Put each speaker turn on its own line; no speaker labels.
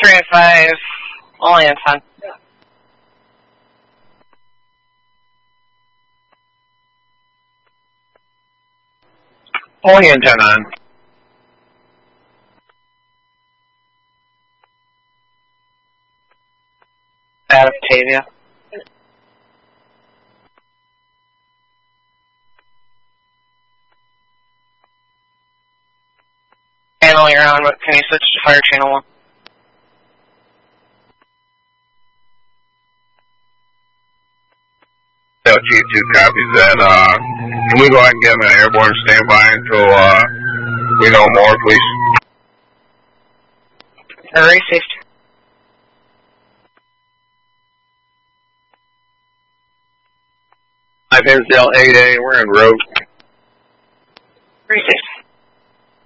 3 and 5, only in 10.
Only antenna on.
Batavia. Channel you're on, but can you switch to fire channel 1?
G2 copies that. Can we go ahead and get him an airborne standby until we know more, please?
Received.
I've Hinsdale 8A, we're en route.
Received.